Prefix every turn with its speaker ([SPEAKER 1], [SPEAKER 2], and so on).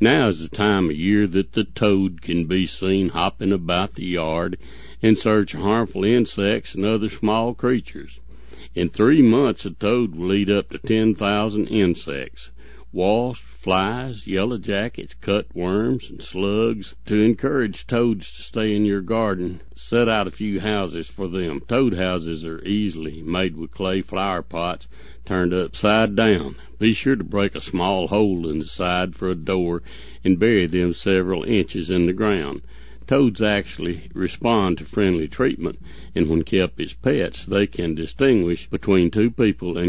[SPEAKER 1] Now is the time of year that the toad can be seen hopping about the yard in search of harmful insects and other small creatures. In 3 months, a toad will eat up to 10,000 insects, wasps, flies, yellow jackets, cutworms, and slugs. To encourage toads to stay in your garden, set out a few houses for them. Toad houses are easily made with clay flower pots turned upside down. Be sure to break a small hole in the side for a door and bury them several inches in the ground. Toads actually respond to friendly treatment, and when kept as pets, they can distinguish between two people and